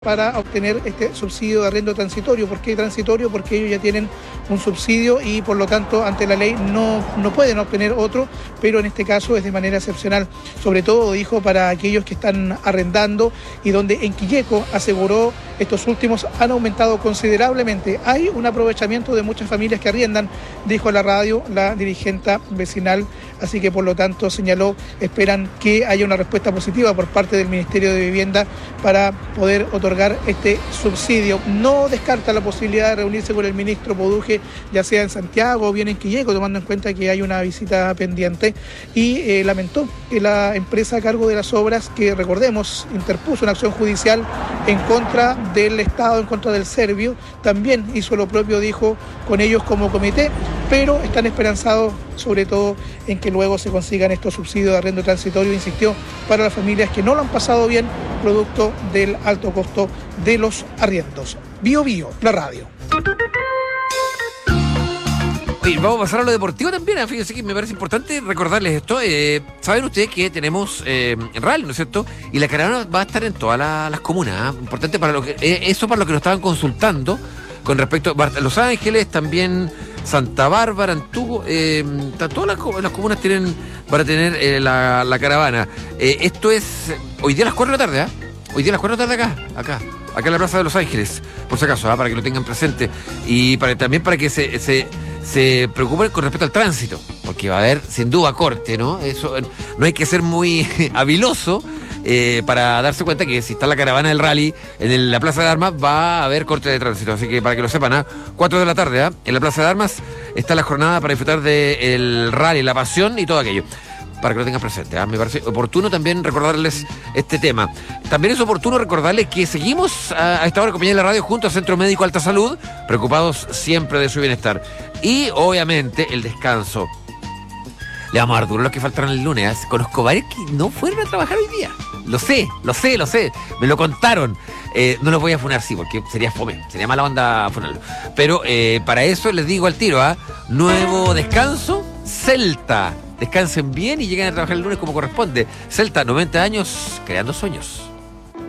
para obtener este subsidio de arriendo transitorio. ¿Por qué transitorio? Porque ellos ya tienen un subsidio y por lo tanto ante la ley no pueden obtener otro, pero en este caso es de manera excepcional. Sobre todo dijo para aquellos que están arrendando y donde en Quilleco aseguró estos últimos han aumentado considerablemente. Hay un aprovechamiento de muchas familias que arriendan, dijo a la radio la dirigente vecinal, así que por lo tanto señaló, esperan que haya una respuesta positiva por parte del Ministerio de Vivienda para poder otorgar este subsidio. No descarta la posibilidad de reunirse con el ministro Poduje, ya sea en Santiago o bien en Quilleco, tomando en cuenta que hay una visita pendiente, y lamentó que la empresa a cargo de las obras, que recordemos interpuso una acción judicial en contra del Estado, en contra del Servio, también hizo lo propio, dijo, con ellos como comité, pero están esperanzados sobre todo en que luego se consigan estos subsidios de arriendo transitorio, insistió, para las familias que no lo han pasado bien producto del alto costo de los arriendos. Bio Bio, la radio. Oye, vamos a pasar a lo deportivo también. Fíjense que me parece importante recordarles esto. Saben ustedes que tenemos rally, ¿no es cierto? Y la caravana va a estar en todas las comunas. Importante para lo que eso para lo que nos estaban consultando con respecto a Los Ángeles, también Santa Bárbara, Antuco, todas las comunas van a tener la caravana. Esto es hoy día a las 4 de la tarde, Hoy día a las 4 de la tarde acá en la Plaza de Los Ángeles, por si acaso, para que lo tengan presente. Y también para que se preocupen con respecto al tránsito, porque va a haber sin duda corte, ¿no? Eso no hay que ser muy habiloso para darse cuenta que si está la caravana del rally en la Plaza de Armas va a haber corte de tránsito, así que para que lo sepan, 4 de la tarde, en la Plaza de Armas está la jornada para disfrutar del rally, la pasión y todo aquello, para que lo tengan presente. Me parece oportuno también recordarles este tema. También es oportuno recordarles que seguimos a esta hora acompañando la radio junto al Centro Médico Alta Salud, preocupados siempre de su bienestar. Y obviamente el descanso. Le vamos a dar duro a los que faltaron el lunes. Conozco varios que no fueron a trabajar hoy día. Lo sé. Me lo contaron. No los voy a funar, sí, porque sería fome. Sería mala onda funarlo. Pero para eso les digo al tiro, nuevo descanso, Celta. Descansen bien y lleguen a trabajar el lunes como corresponde. Celta, 90 años, creando sueños.